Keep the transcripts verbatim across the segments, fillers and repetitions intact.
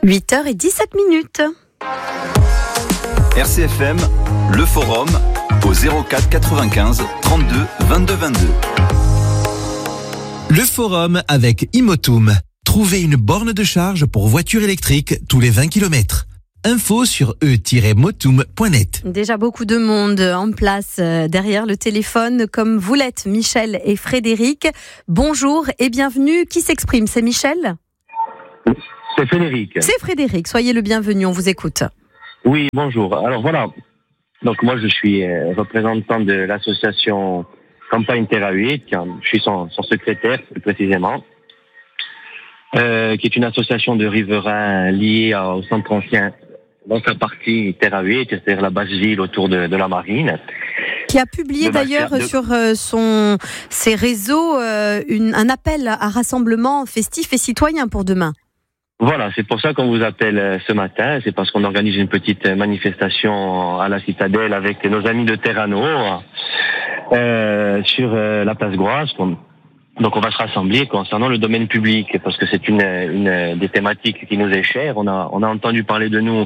huit heures dix-sept minutes. R C F M, le forum, au zéro quatre quatre-vingt-quinze trente-deux vingt-deux vingt-deux. Le forum avec Imotum. Trouvez une borne de charge pour voiture électrique tous les vingt kilomètres. Info sur e tiret motum point net. Déjà beaucoup de monde en place derrière le téléphone, comme vous l'êtes, Michel et Frédéric. Bonjour et bienvenue. Qui s'exprime ? C'est Michel ? C'est Frédéric. C'est Frédéric. Soyez le bienvenu, on vous écoute. Oui, bonjour. Alors voilà. Donc moi, je suis représentant de l'association Campagne Terre à huit. Je suis son, son secrétaire, plus précisément. Euh, qui est une association de riverains liée au centre ancien dans sa partie Terre à huit, c'est-à-dire la basse ville autour de, de la marine. Qui a publié de d'ailleurs de... sur euh, son, ses réseaux euh, une, un appel à rassemblement festif et citoyen pour demain. Voilà, c'est pour ça qu'on vous appelle ce matin. C'est parce qu'on organise une petite manifestation à la Citadelle avec nos amis de Terrano euh, sur euh, la place Groise. Donc on va se rassembler concernant le domaine public, parce que c'est une, une des thématiques qui nous est chère. On a, on a entendu parler de nous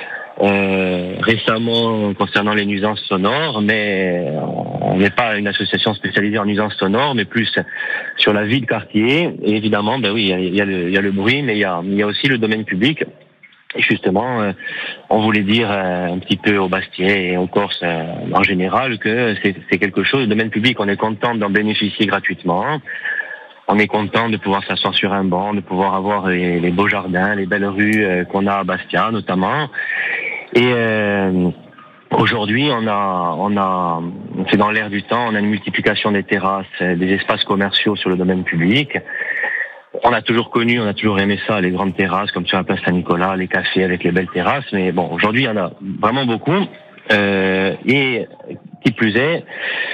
euh, récemment concernant les nuisances sonores, mais on n'est pas une association spécialisée en nuisances sonores, mais plus sur la vie de quartier. Et évidemment, ben oui, il y a, il y a le, il y a le bruit, mais il y a, il y a aussi le domaine public. Et justement, euh, on voulait dire euh, un petit peu aux Bastiais et aux Corses euh, en général que c'est, c'est quelque chose, le domaine public, on est content d'en bénéficier gratuitement. On est content de pouvoir s'asseoir sur un banc, de pouvoir avoir les, les beaux jardins, les belles rues euh, qu'on a à Bastia notamment. Et euh, aujourd'hui, on a, on a, c'est dans l'air du temps, on a une multiplication des terrasses, des espaces commerciaux sur le domaine public. On a toujours connu, on a toujours aimé ça, les grandes terrasses, comme sur la place Saint-Nicolas, les cafés avec les belles terrasses. Mais bon, aujourd'hui, il y en a vraiment beaucoup. Euh, et qui plus est,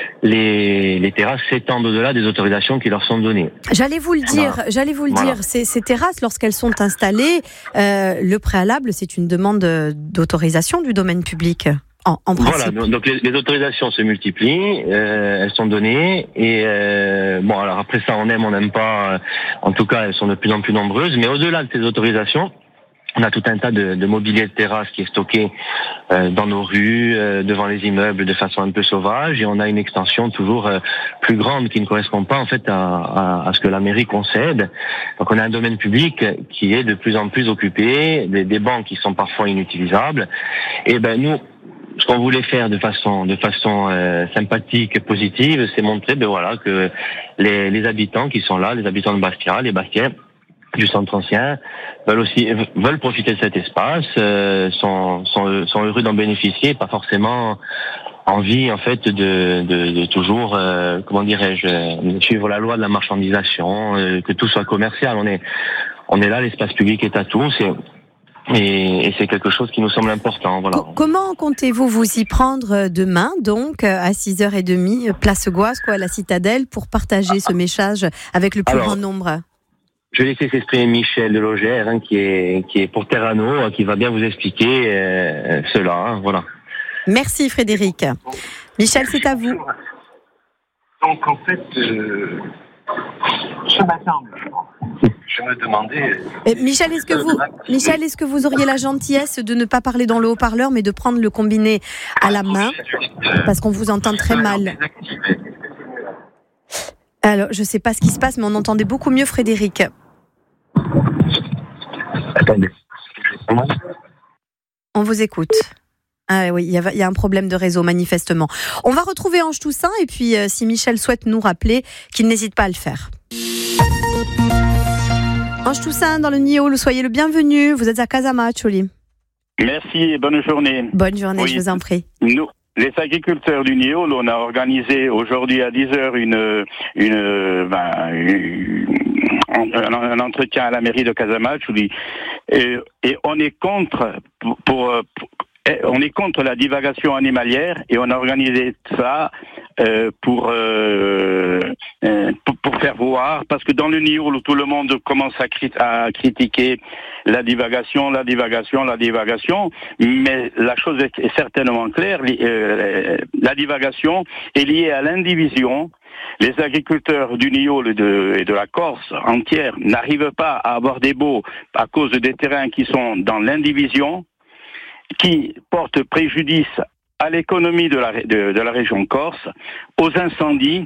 les, les terrasses s'étendent au-delà des autorisations qui leur sont données. J'allais vous le dire, voilà. j'allais vous le voilà. dire. Ces, ces terrasses, lorsqu'elles sont installées, euh, le préalable, c'est une demande d'autorisation du domaine public. En, en voilà, donc les, les autorisations se multiplient, euh, elles sont données, et euh, bon, alors après ça, on aime, on n'aime pas, euh, en tout cas, elles sont de plus en plus nombreuses, mais au-delà de ces autorisations, on a tout un tas de, de mobilier de terrasse qui est stocké euh, dans nos rues, euh, devant les immeubles, de façon un peu sauvage, et on a une extension toujours euh, plus grande qui ne correspond pas en fait à, à, à ce que la mairie concède. Donc on a un domaine public qui est de plus en plus occupé, des, des bancs qui sont parfois inutilisables, et ben nous, ce qu'on voulait faire de façon de façon euh, sympathique, positive, c'est montrer ben voilà que les, les habitants qui sont là, les habitants de Bastia, les Bastiais du centre ancien, veulent aussi veulent profiter de cet espace, euh, sont, sont sont heureux d'en bénéficier, pas forcément envie en fait de de, de toujours euh, comment dirais-je suivre la loi de la marchandisation, euh, que tout soit commercial. On est on est là, l'espace public est à tous. Et Et, et c'est quelque chose qui nous semble important. Voilà. Comment comptez-vous vous y prendre demain, donc, à six heures trente, place Goise, quoi, à la Citadelle, pour partager ce message avec le plus Alors, grand nombre ? Je vais laisser s'exprimer Michel Delogère, hein, qui est qui est pour Terrano, qui va bien vous expliquer euh, cela. Hein, voilà. Merci Frédéric. Michel, c'est à vous. Donc en fait, euh, ce matin, je me demandais... Et Michel, est-ce que vous, Michel, est-ce que vous auriez la gentillesse de ne pas parler dans le haut-parleur, mais de prendre le combiné à la main, parce qu'on vous entend très mal. Alors, je ne sais pas ce qui se passe, mais on entendait beaucoup mieux Frédéric. Attendez. On vous écoute. Ah oui, il y, y a un problème de réseau, manifestement. On va retrouver Ange Toussaint, et puis euh, si Michel souhaite nous rappeler, qu'il n'hésite pas à le faire. Ange Toussaint, dans le Niol, soyez le bienvenu. Vous êtes à Casamaccioli. Merci et bonne journée. Bonne journée, oui, je vous en prie. Nous, les agriculteurs du Niol, on a organisé aujourd'hui à dix heures une, une, ben, une, un, un entretien à la mairie de Casamaccioli, et, et on est contre pour, pour, pour on est contre la divagation animalière et on a organisé ça euh, pour, euh, euh, pour pour faire voir, parce que dans le Niol, tout le monde commence à, crit- à critiquer la divagation, la divagation, la divagation, mais la chose est, est certainement claire, euh, la divagation est liée à l'indivision. Les agriculteurs du Niol et de, et de la Corse entière n'arrivent pas à avoir des baux à cause des terrains qui sont dans l'indivision, qui portent préjudice à l'économie de la, de, de la région Corse, aux incendies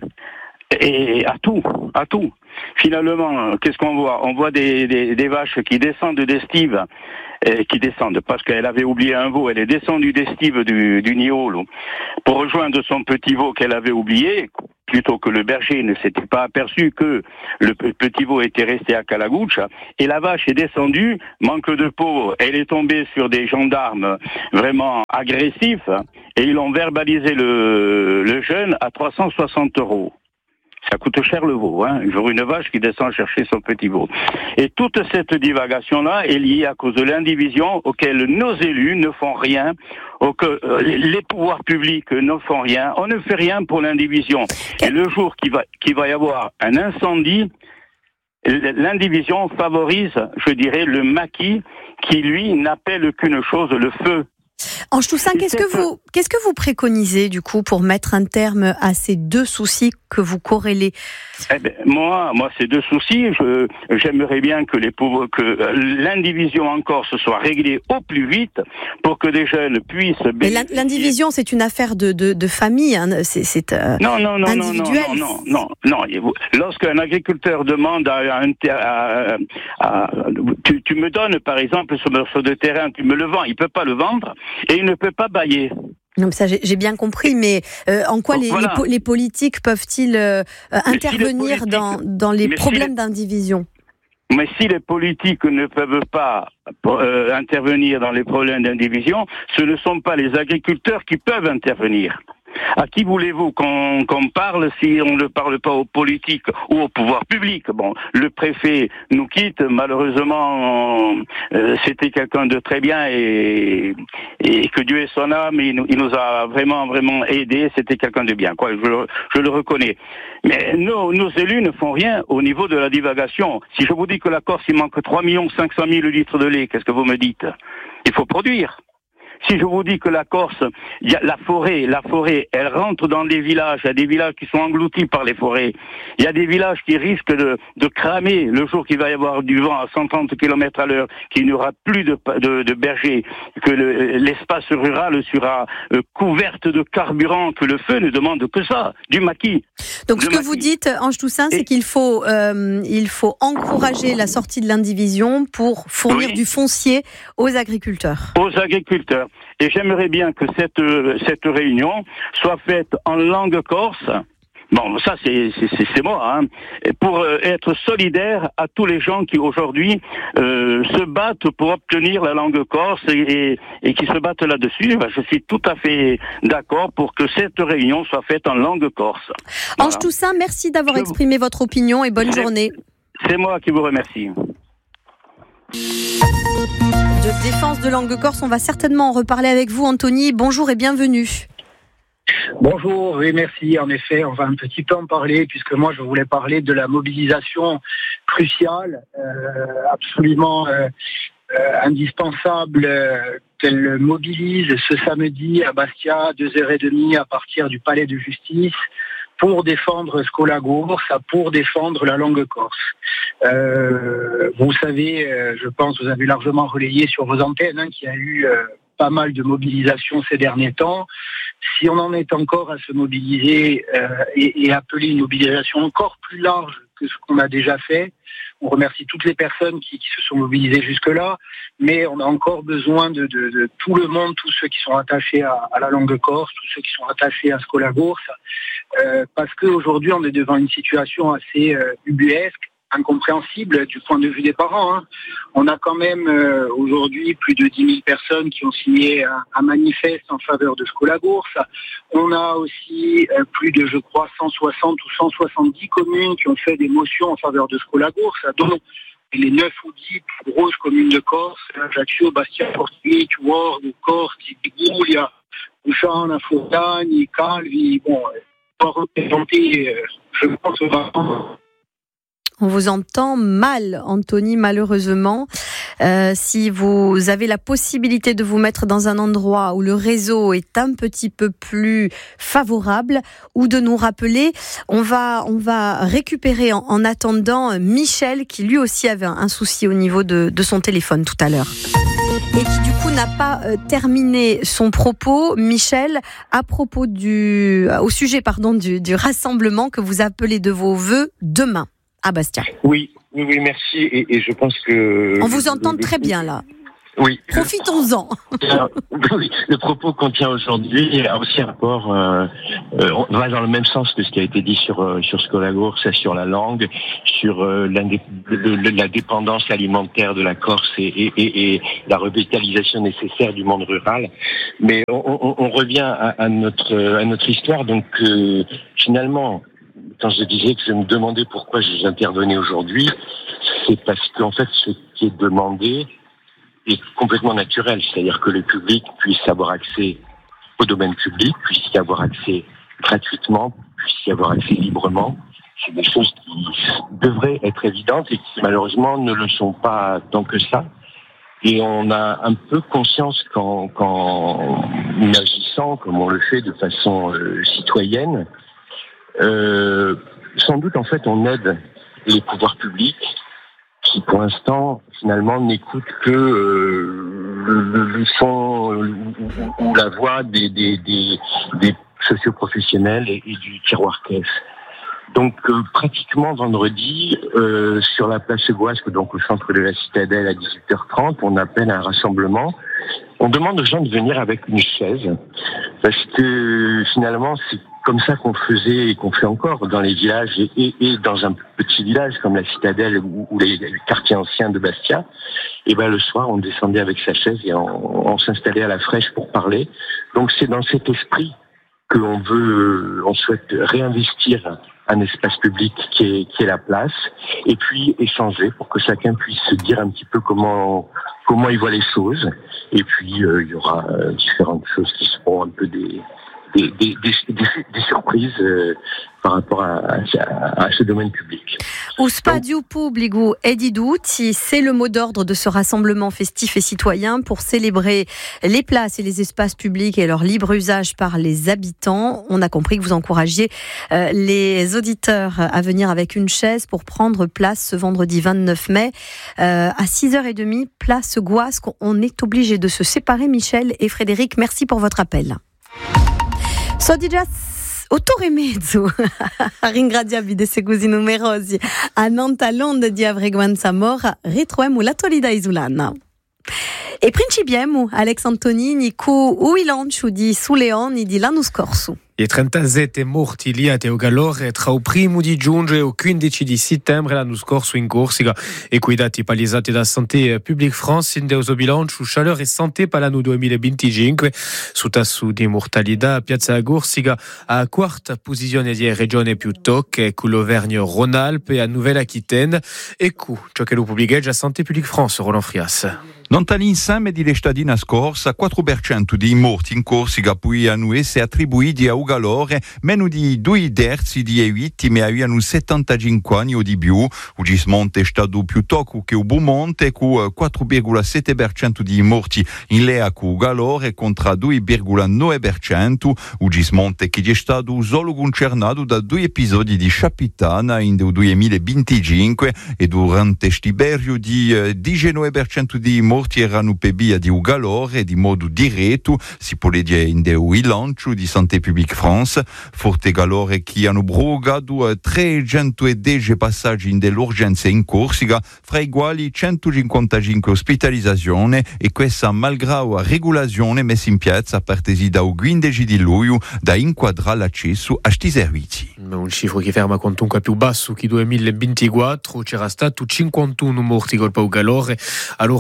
et à tout, à tout. Finalement, qu'est-ce qu'on voit ? On voit des, des, des vaches qui descendent d'estive, euh, qui descendent parce qu'elle avait oublié un veau, elle est descendue d'estive du, du Niol pour rejoindre son petit veau qu'elle avait oublié, plutôt que le berger ne s'était pas aperçu que le petit veau était resté à Calagouche, et la vache est descendue, manque de peau, elle est tombée sur des gendarmes vraiment agressifs, et ils ont verbalisé le, le jeune à trois cent soixante euros. Ça coûte cher le veau, hein, pour une vache qui descend chercher son petit veau. Et toute cette divagation-là est liée à cause de l'indivision auquel nos élus ne font rien, auquel les pouvoirs publics ne font rien. On ne fait rien pour l'indivision. Et le jour qu'il va, qu'il va y avoir un incendie, l'indivision favorise, je dirais, le maquis qui, lui, n'appelle qu'une chose, le feu. Ange Toussaint, qu'est-ce que vous, qu'est-ce que vous préconisez du coup pour mettre un terme à ces deux soucis que vous corrélez ? Eh ben, moi, moi, ces deux soucis, je, j'aimerais bien que les pauvres, que l'indivision en Corse soit réglée au plus vite pour que des jeunes puissent. Mais l'indivision, c'est une affaire de, de, de famille, hein. c'est, c'est euh, non, non, non, individuel. non, non, non, non. Lorsqu'un agriculteur demande à un, à, à, à, tu, tu me donnes par exemple ce morceau de terrain, tu me le vends, il peut pas le vendre et il ne peut pas bailler. Non, mais ça, j'ai, j'ai bien compris, mais euh, en quoi les, voilà. les, po- les politiques peuvent-ils euh, intervenir si dans, dans les problèmes si les... d'indivision ? Mais si les politiques ne peuvent pas euh, intervenir dans les problèmes d'indivision, ce ne sont pas les agriculteurs qui peuvent intervenir. À qui voulez-vous qu'on, qu'on parle si on ne parle pas aux politiques ou au pouvoir public ? Bon, le préfet nous quitte, malheureusement, euh, c'était quelqu'un de très bien et, et que Dieu ait son âme, il nous, il nous a vraiment, vraiment aidés, c'était quelqu'un de bien, quoi, je, je le reconnais. Mais nos, nos élus ne font rien au niveau de la divagation. Si je vous dis que la Corse, il manque trois millions cinq cent mille litres de lait, qu'est-ce que vous me dites ? Il faut produire. Si je vous dis que la Corse, il y a la forêt, la forêt, elle rentre dans des villages, il y a des villages qui sont engloutis par les forêts. Il y a des villages qui risquent de, de cramer le jour qu'il va y avoir du vent à cent trente kilomètres à l'heure, qu'il n'y aura plus de, de, de bergers, que le, l'espace rural sera euh, couverte de carburant, que le feu ne demande que ça, du maquis. Donc ce que maquis. Vous dites, Ange Toussaint, c'est Et... qu'il faut, euh, il faut encourager la sortie de l'indivision pour fournir oui. du foncier aux agriculteurs. Aux agriculteurs. Et j'aimerais bien que cette, cette réunion soit faite en langue corse. Bon, ça c'est, c'est, c'est, c'est moi, hein, pour être solidaire à tous les gens qui aujourd'hui euh, se battent pour obtenir la langue corse et, et, et qui se battent là-dessus. Ben, je suis tout à fait d'accord pour que cette réunion soit faite en langue corse. Voilà. Ange Toussaint, merci d'avoir je... exprimé votre opinion et bonne c'est, journée. C'est moi qui vous remercie. De défense de langue corse, on va certainement en reparler avec vous, Anthony. Bonjour et bienvenue. Bonjour, oui merci. En effet, on va un petit peu en parler puisque moi je voulais parler de la mobilisation cruciale, euh, absolument euh, euh, indispensable, euh, qu'elle mobilise ce samedi à Bastia, deux heures trente à partir du palais de justice, pour défendre Skolagours, pour défendre la langue corse. Euh, vous savez, euh, je pense, vous avez largement relayé sur vos antennes hein, qu'il y a eu euh, pas mal de mobilisation ces derniers temps. Si on en est encore à se mobiliser euh, et, et appeler une mobilisation encore plus large que ce qu'on a déjà fait, on remercie toutes les personnes qui, qui se sont mobilisées jusque-là, mais on a encore besoin de, de, de tout le monde, tous ceux qui sont attachés à, à la langue corse, tous ceux qui sont attachés à Skolagours, euh, parce qu'aujourd'hui on est devant une situation assez euh, ubuesque, incompréhensible du point de vue des parents. Hein. On a quand même euh, aujourd'hui plus de dix mille personnes qui ont signé un, un manifeste en faveur de Skolagours. On a aussi euh, plus de, je crois, cent soixante ou cent soixante-dix communes qui ont fait des motions en faveur de Skolagours, dont les neuf ou dix plus grosses communes de Corse, Ajaccio, Bastia, Portigny, Tuor, Corse, Piglia, Bouchane, Fontagne, Calvi, bon, pas représenté, je pense vraiment. On vous entend mal, Anthony, malheureusement. Euh, si vous avez la possibilité de vous mettre dans un endroit où le réseau est un petit peu plus favorable, ou de nous rappeler, on va, on va récupérer en, en attendant Michel, qui lui aussi avait un, un souci au niveau de, de son téléphone tout à l'heure. Et qui du coup n'a pas euh, terminé son propos, Michel, à propos du, au sujet pardon du, du rassemblement que vous appelez de vos vœux demain à Bastia. Oui, oui, oui, merci. Et, et je pense que on vous entend le, très bien là. Oui. Profitons-en. Oui, le propos qu'on tient aujourd'hui a aussi un rapport, euh, euh, on va dans le même sens que ce qui a été dit sur euh, sur Scolagours, sur la langue, sur euh, la, la dépendance alimentaire de la Corse et, et, et, et la revitalisation nécessaire du monde rural. Mais on, on, on revient à, à notre à notre histoire. Donc euh, finalement, quand je disais que je me demandais pourquoi j'intervenais aujourd'hui, c'est parce qu'en fait, ce qui est demandé est complètement naturel, c'est-à-dire que le public puisse avoir accès au domaine public, puisse y avoir accès gratuitement, puisse y avoir accès librement. C'est des choses qui devraient être évidentes et qui malheureusement ne le sont pas tant que ça. Et on a un peu conscience qu'en, qu'en agissant, comme on le fait de façon euh, citoyenne, euh, sans doute en fait on aide les pouvoirs publics qui pour l'instant finalement n'écoutent que euh, le, le son ou, ou la voix des, des, des, des socioprofessionnels et, et du tiroir caisse. Donc euh, pratiquement vendredi, euh, sur la place Guasque, donc au centre de la Citadelle à dix-huit heures trente, on appelle à un rassemblement. On demande aux gens de venir avec une chaise, parce que finalement c'est comme ça qu'on faisait et qu'on fait encore dans les villages et, et, et dans un petit village comme la Citadelle ou, ou les, les quartiers anciens de Bastia. Et ben le soir, on descendait avec sa chaise et on, on s'installait à la fraîche pour parler. Donc c'est dans cet esprit que l'on veut, on souhaite réinvestir un espace public qui est, qui est la place, et puis échanger pour que chacun puisse se dire un petit peu comment comment il voit les choses. Et puis euh, il y aura euh, différentes choses qui seront un peu des Des, des, des, des surprises euh, par rapport à, à, à ce domaine public. O Spadio Pubblico è di tutti, c'est le mot d'ordre de ce rassemblement festif et citoyen pour célébrer les places et les espaces publics et leur libre usage par les habitants. On a compris que vous encouragiez euh, les auditeurs à venir avec une chaise pour prendre place ce vendredi vingt-neuf mai euh, à six heures trente, place Guasque. On est obligé de se séparer, Michel et Frédéric. Merci pour votre appel. So di già otto e mezzo, ringraziavi di segusi numerosi a Nanta l'onda di Avreguanza Mora, ritroviamo l'attualità isolana. E principiamo, Alex Antonini, cu il lancio di Suleoni di l'anno scorso. I trentasette morti liati al calore tra il primo di giugno e il quindici di settembre l'anno scorso in Corsica, e coi dati palesati da Santé Publique France in deuso bilancio chaleur e santé per l'anno duemilaventicinque. Su tasso di mortalità Piazza Corsica a quarta posizione di regione più tocche con l'Auvergne-Rhône-Alpes e a Nouvelle-Aquitaine e con ciò che lo pubbliceggia Santé Publique France. Roland Frias. Non l'insieme di stadina scorsa, quattro per cento di morti in Corsica poi hanno essere attribuiti a Ugalore, meno di due terzi di vittime avevano settantacinque anni o di più. Il gismonte è stato più tocco che il Beaumonte, con quattro virgola sette per cento di morti in Lea con Ugalore contro due virgola nove per cento. Il gismonte che è stato solo concernato da due episodi di Capitana in duemilaventicinque e durante questo periodo di diciannove per cento di morti erano per via di Ugalore di modo diretto, si può leggere in il lancio di Santé Publique France. Forte calore che hanno provocato trecentodieci passaggi in dell'urgenza in Corsica, fra i quali centocinquantacinque ospitalizzazioni, e questa malgrado la regolazione messa in piazza a partire dal quindici di luglio da inquadrare l'accesso a questi servizi. Un cifro che ferma quantunque più basso che duemilaventiquattro, c'era stato cinquantuno morti colpa Ugalore, allora chi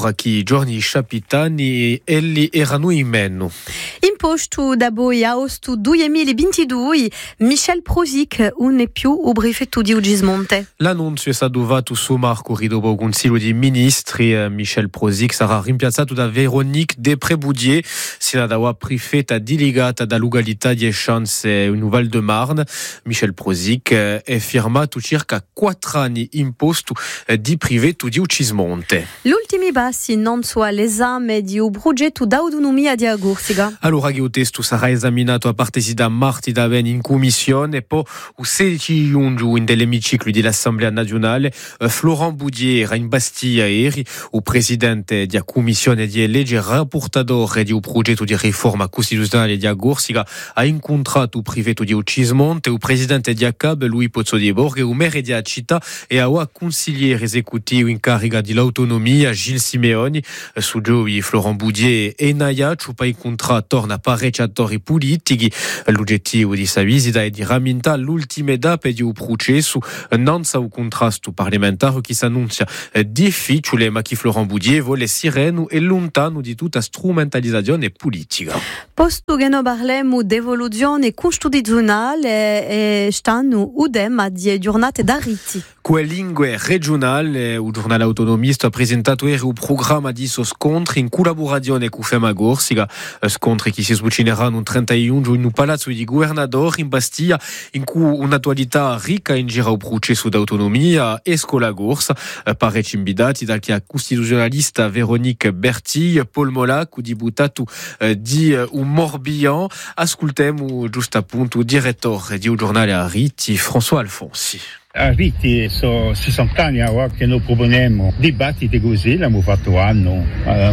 giorni capitani elli erano in meno. Imposto da boi a ostu duemilaventidue, Michel Prozic non è più o prefetto di Ugismonte. L'annuncio è stato fatto su Marco dopo il Consiglio dei Ministri. Michel Prozic sarà rimpiazzato da Véronique Després-Boudier, senadora prefetta delegata da località di Echanze in Val de Marne. Michel Prozic è firmato circa quattro anni in posto di privato di Ugismonte. L'ultimi passi non so all'esame di un progetto d'autonomia di Agursiga. Allora che il testo sarà esaminato a partire da martedì da ben in commissione e poi il sedici giugno nell'emiciclo dell'Assemblea nazionale. Florent Boudier era in Bastiglia ieri, il presidente della commissione di legge rapportatore di un progetto di riforma costituzionale di Agursiga ha incontrato il privato di Ucismonte, il presidente di A C A B, Louis Pozzo di Borghe, il maire di città e il consigliere esecutivo in carica dell'autonomia, Gilles Simeoni. Su Giovi, Florent Boudier e Naya ci ha incontrato torna parecchi attori politici. L'obiettivo di questa visita è di rammentare l'ultima etapa di un processo non sa un contrasto parlamentare che si annuncia difficile, ma che Florent Boudier vuole sereno e lontano di tutta strumentalizzazione politica. Posto che noi parliamo di evoluzione costituzionale e stanno udem di giornate da riti. Con lingue regionali, il giornale autonomista ha presentato ieri un programma di scontri in collaborazione con Fema Gorsiga, scontri che si svolgeranno il trentuno giugno in un palazzo di governatore in Bastiglia, in cui un'attualità ricca in gira il processo d'autonomia e scuola Gorsa, parecchi invitati dal che costituzionalista Véronique Berti, Paul Molac, deputato di un Morbihan. Ascoltiamo giusto appunto il direttore di un giornale a riti, François Alfonsi. A riti so sessanta anni che noi proponiamo dibattiti così, l'abbiamo fatto anno,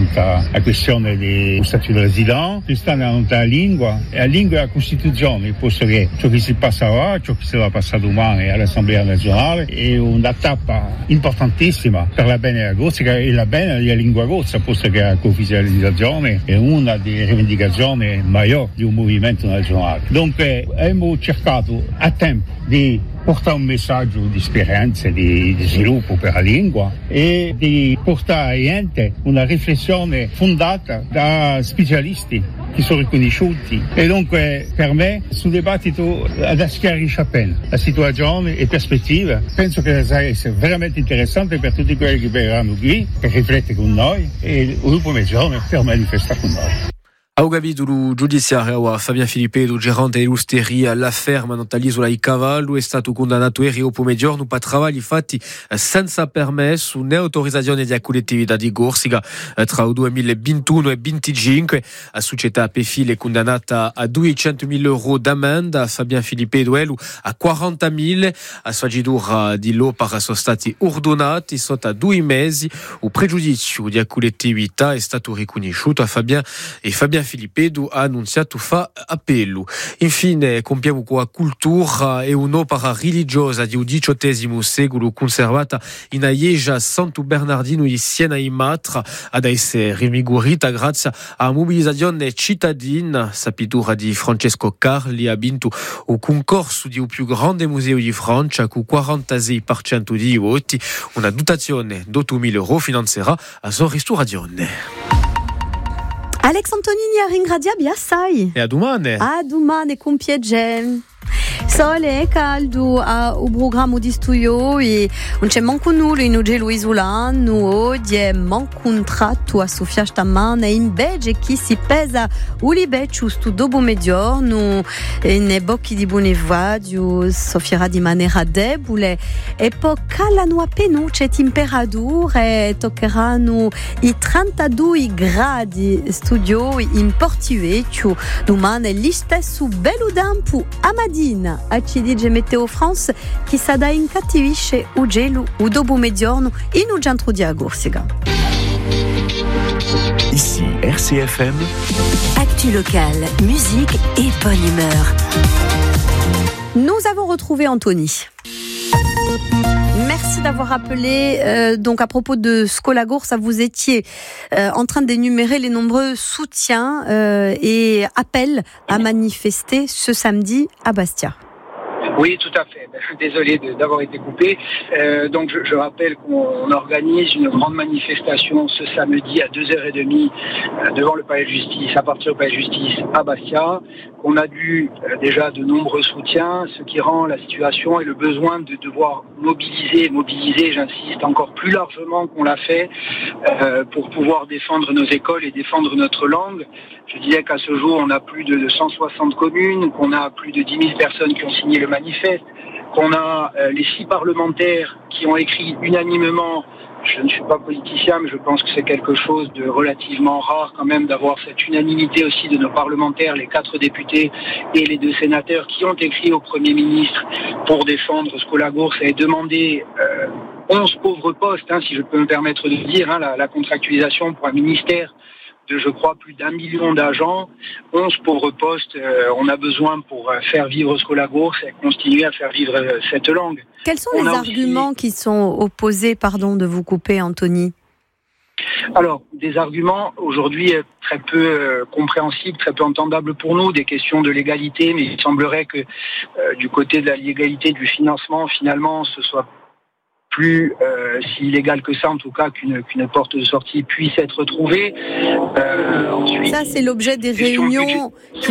la questione dello statuto di residente, stanno la lingua, e la lingua è la Costituzione, posto che ciò che si passa ora, ciò che si va passare domani all'Assemblea nazionale è una tappa importantissima per la bene della Corsica e la bene della lingua corsa, posto che la co-ufficializzazione è una delle rivendicazioni maggiori di un movimento nazionale. Dunque abbiamo cercato a tempo di portare un messaggio di speranza, di, di sviluppo per la lingua e di portare a gente una riflessione fondata da specialisti che sono riconosciuti. E dunque per me questo dibattito ad schiarisce appena la situazione e prospettiva. Penso che sarà essere veramente interessante per tutti quelli che verranno qui per riflettere con noi e dopo mezz'ora per manifestare con noi. Au capitolo giudiziario, Fabien Filippedo, gerente dell'osteria La Ferma nell'isola di Cavallo, è stato condannato ieri pomeriggio per travagli fatti senza permesso né autorizzazione della collettività di Gorsiga tra il duemilaventuno e duemilaventicinque. La società Pefil è condannata a duecentomila euro d'ammenda, Fabien Filippedo a quarantamila. La sfaggiatura di l'opera sono stati ordonati sotto due mesi. Il pregiudizio della collettività è stato riconosciuto a Fabien e Fabien Filippedo ha annunziato fa appello. Infine compiamo con la cultura e un'opera religiosa di diciottesimo secolo conservata in Aieja Santo Bernardino di Siena in Matra ad essere rimigurita grazie a mobilizzazione cittadina. La pittura di Francesco Carli ha vinto il concorso di un più grande museo di Francia con quarantasei per cento di voti. Una dotazione di ottomila euro finanzierà la sua ristorazione. Alex Antonini a ringraziabi assai. E a domani. A domani con piacere. Sole e caldo a un programma di studio e non c'è manco nulla in un gelo isolano oggi è mancontrato a Sofia stamane in Belgio che si pesa un libeccio sto dopo mezzogiorno e nei bocchi di Bonevadio soffierà di maniera debole e poi calano appena c'è temperature e toccheranno i trentadue gradi studio in Portivecchio domani è lo stesso bello dampo a Madina. A ci dice Meteo France che sa da incattivisce o gelo o dopo mezzogiorno in un centro di Agursiga. Ici R C F M. Actu locale, musique et bonne humeur. Nous avons retrouvé Anthony. Merci d'avoir appelé. Euh, donc à propos de Scolagour, ça vous étiez euh, en train d'énumérer les nombreux soutiens euh, et appels à manifester ce samedi à Bastia. Oui, tout à fait. Désolé de, d'avoir été coupé. Euh, donc je, je rappelle qu'on organise une grande manifestation ce samedi à deux heures trente euh, devant le palais de justice, à partir du palais de justice à Bastia, qu'on a dû euh, déjà de nombreux soutiens, ce qui rend la situation et le besoin de devoir mobiliser, mobiliser, j'insiste, encore plus largement qu'on l'a fait euh, pour pouvoir défendre nos écoles et défendre notre langue. Je disais qu'à ce jour, on a plus de cent soixante communes, qu'on a plus de dix mille personnes qui ont signé le manifeste, qu'on a euh, les six parlementaires qui ont écrit unanimement. Je ne suis pas politicien, mais je pense que c'est quelque chose de relativement rare quand même d'avoir cette unanimité aussi de nos parlementaires, les quatre députés et les deux sénateurs qui ont écrit au Premier ministre pour défendre Skolagours et demander euh, onze pauvres postes, hein, si je peux me permettre de dire, hein, la, la contractualisation pour un ministère de, je crois, plus d'un million d'agents, onze pauvres postes, euh, on a besoin pour euh, faire vivre Skolagours et continuer à faire vivre euh, cette langue. Quels sont on les arguments aussi... qui sont opposés, pardon de vous couper, Anthony ? Alors, des arguments aujourd'hui très peu euh, compréhensibles, très peu entendables pour nous, des questions de légalité, mais il semblerait que euh, du côté de la légalité du financement, finalement, ce soit plus euh, si illégal que ça, en tout cas, qu'une, qu'une porte de sortie puisse être trouvée. Euh, ensuite, ça, c'est l'objet des réunions qui